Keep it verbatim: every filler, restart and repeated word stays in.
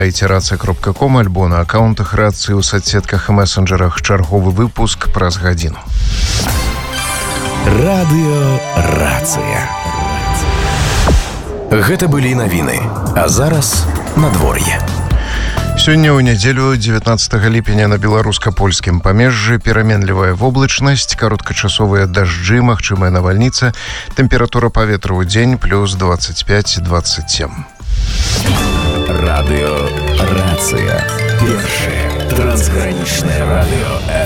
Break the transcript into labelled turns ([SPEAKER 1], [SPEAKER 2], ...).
[SPEAKER 1] айти-рацыя кропка ком альбо на аккаунтах рацыі ў соцсетках і месенджерах. Чарговы выпуск праз гадзіну.
[SPEAKER 2] Радыёрацыя. Гэта былі навіны, а зараз надвор'е.
[SPEAKER 1] Сёння ў нядзелю дзевятнаццатага ліпеня на беларуска-польскім памежжы пераменлівая воблачнасць, кароткачасовыя дажджы, магчымая навальніца, тэмпература паветра ў дзень плюс двадцать пять - двадцать семь.
[SPEAKER 2] Радыёрацыя. Першае трансгранічнае радыё.